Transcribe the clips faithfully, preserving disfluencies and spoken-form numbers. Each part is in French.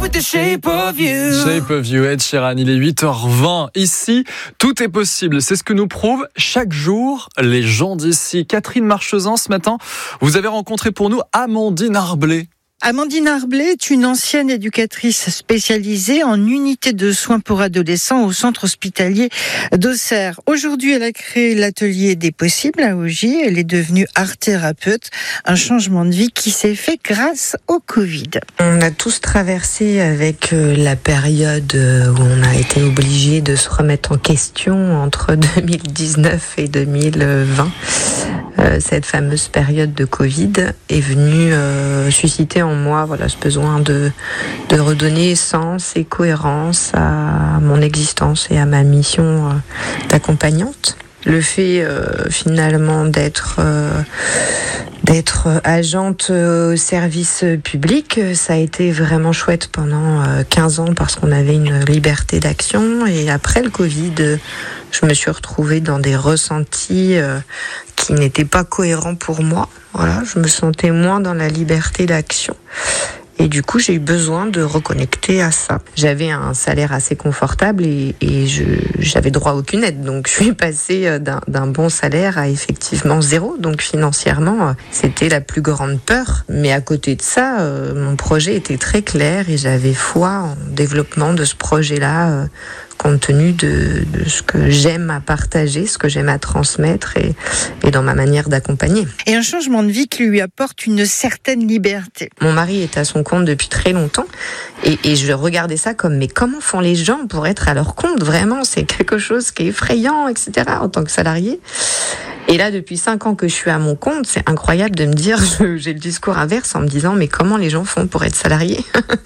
with the shape of you. Shape of you, Ed Sheeran, il est huit heures vingt. Ici, tout est possible. C'est ce que nous prouvent chaque jour les gens d'ici. Catherine Marchezan, ce matin, vous avez rencontré pour nous Amandine Arblay. Amandine Arblay est une ancienne éducatrice spécialisée en unité de soins pour adolescents au centre hospitalier d'Auxerre. Aujourd'hui, elle a créé l'atelier des possibles à Augy. Elle est devenue art-thérapeute, un changement de vie qui s'est fait grâce au Covid. On a tous traversé avec la période où on a été obligé de se remettre en question entre deux mille dix-neuf et deux mille vingt. Euh, cette fameuse période de Covid est venue euh, susciter en moi voilà, ce besoin de, de redonner sens et cohérence à mon existence et à ma mission euh, d'accompagnante. Le fait euh, finalement d'être, euh, d'être agente au service public, ça a été vraiment chouette pendant quinze ans parce qu'on avait une liberté d'action. Et après le Covid, je me suis retrouvée dans des ressentis euh, qui n'étaient pas cohérents pour moi. Voilà, je me sentais moins dans la liberté d'action. Et du coup, j'ai eu besoin de reconnecter à ça. J'avais un salaire assez confortable et, et je, j'avais droit à aucune aide. Donc, je suis passée d'un, d'un bon salaire à effectivement zéro. Donc, financièrement, c'était la plus grande peur. Mais à côté de ça, euh, mon projet était très clair et j'avais foi en développement de ce projet-là, euh, compte tenu de, de ce que j'aime à partager, ce que j'aime à transmettre et, et dans ma manière d'accompagner. Et un changement de vie qui lui apporte une certaine liberté. Mon mari est à son compte depuis très longtemps et, et je regardais ça comme mais comment font les gens pour être à leur compte? Vraiment, c'est quelque chose qui est effrayant, et cetera en tant que salarié. Et là, depuis cinq ans que je suis à mon compte, c'est incroyable de me dire, je, j'ai le discours inverse en me disant, mais comment les gens font pour être salariés?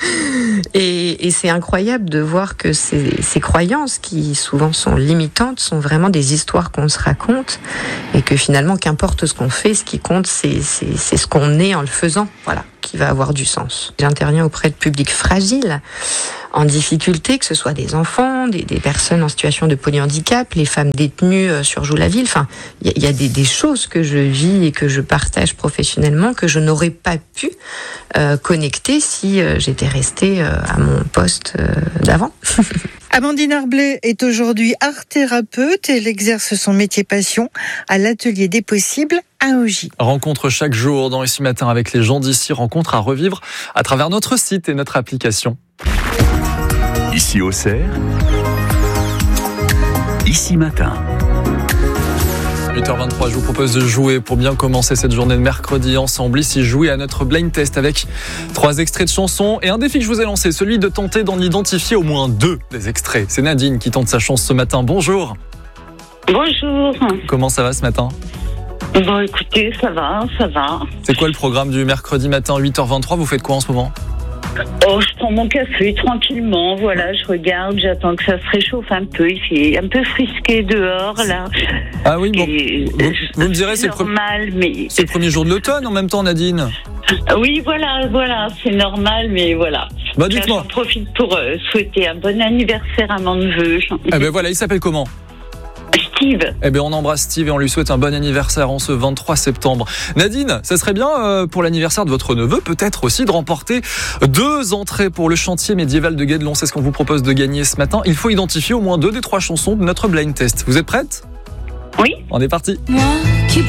et, et c'est incroyable de voir que ces, ces croyances qui souvent sont limitantes sont vraiment des histoires qu'on se raconte et que finalement, qu'importe ce qu'on fait, ce qui compte, c'est, c'est, c'est ce qu'on est en le faisant, voilà, qui va avoir du sens. J'interviens auprès de publics fragiles, en difficulté, que ce soit des enfants, des, des personnes en situation de polyhandicap, les femmes détenues sur Joux-la-Ville. Enfin, il y, y a des, des choses que je vis et que je partage professionnellement que je n'aurais pas pu euh, connecter si euh, j'étais restée euh, à mon poste euh, d'avant. Amandine Arblay est aujourd'hui art-thérapeute et elle exerce son métier passion à l'atelier des possibles à Augy. Rencontre chaque jour dans Ici Matin avec les gens d'ici. Rencontre à revivre à travers notre site et notre application. Ici Auxerre, Ici Matin. huit heures vingt-trois, je vous propose de jouer pour bien commencer cette journée de mercredi ensemble. Ici, jouer à notre blind test avec trois extraits de chansons et un défi que je vous ai lancé, celui de tenter d'en identifier au moins deux des extraits. C'est Nadine qui tente sa chance ce matin. Bonjour. Bonjour. Comment ça va ce matin ? Bon, écoutez, ça va, ça va. C'est quoi le programme du mercredi matin, huit heures vingt-trois ? Vous faites quoi en ce moment ? Oh, je prends mon café tranquillement, voilà, je regarde, j'attends que ça se réchauffe un peu, il fait un peu frisqué dehors, là. Ah oui, bon, Et, vous, vous me direz, c'est, normal, le, pre- mais... c'est le premier jour de l'automne en même temps, Nadine. Oui, voilà, voilà, c'est normal, mais voilà. Bah, Là, dites-moi. j'en profite pour euh, souhaiter un bon anniversaire à mon neveu. Eh ben voilà, il s'appelle comment ? Steve. Eh bien, on embrasse Steve et on lui souhaite un bon anniversaire en ce vingt-trois septembre. Nadine, ça serait bien euh, pour l'anniversaire de votre neveu, peut-être aussi de remporter deux entrées pour le chantier médiéval de Guédelon. C'est ce qu'on vous propose de gagner ce matin. Il faut identifier au moins deux des trois chansons de notre blind test. Vous êtes prête ? Oui. On est parti. Moi qui